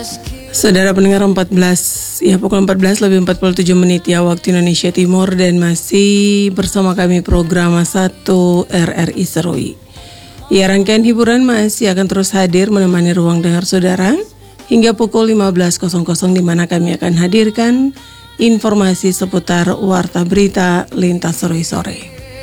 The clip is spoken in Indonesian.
Saudara pendengar pukul 14 lebih 47 menit ya waktu Indonesia Timur, dan masih bersama kami program 1 RRI Serui. Ya, rangkaian hiburan masih akan terus hadir menemani ruang dengar saudara hingga pukul 15.00 di mana kami akan hadirkan informasi seputar warta berita lintas sore-sore.